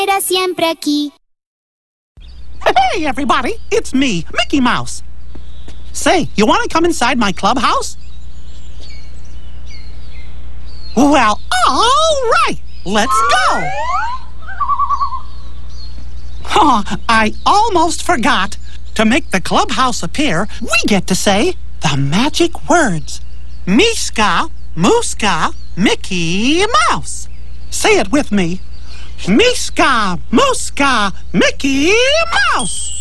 Era siempre aquí. Hey, everybody, it's me, Mickey Mouse. Say, you want to come inside my clubhouse? Well, all right, let's go. Oh, I almost forgot. To make the clubhouse appear, we get to say the magic words. Miska, Mooska, Mickey Mouse. Say it with me. Miska, Mooska, Mickey Mouse.